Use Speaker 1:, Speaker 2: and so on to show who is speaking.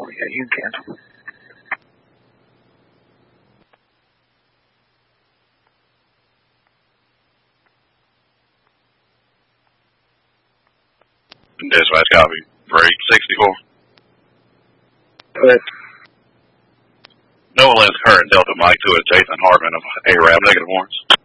Speaker 1: Oh, yeah, you can cancel.
Speaker 2: Dispatch copy. Break 64.
Speaker 1: But
Speaker 2: Noah Lynn's current Delta Mike to a Jason Hartman of ARAB, negative warrants.